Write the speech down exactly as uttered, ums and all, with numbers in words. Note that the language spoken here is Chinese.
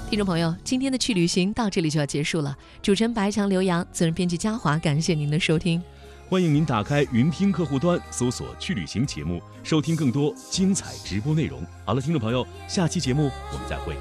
听众朋友，今天的去旅行到这里就要结束了。主持人白强、刘洋，责任编辑嘉华，感谢您的收听。 欢迎您打开云听客户端，搜索去旅行节目，收听更多精彩直播内容。好了，听众朋友，下期节目我们再会。